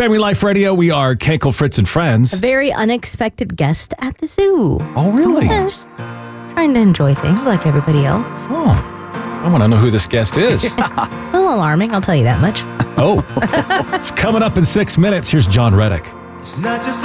Family Life Radio, we are Kenkel, Fritz, and Friends. A very unexpected guest at the zoo. Oh, really? Yes. Trying to enjoy things like everybody else. Oh, I want to know who this guest is. A little alarming, I'll tell you that much. Oh, it's coming up in 6 minutes. Here's John Reddick. It's not just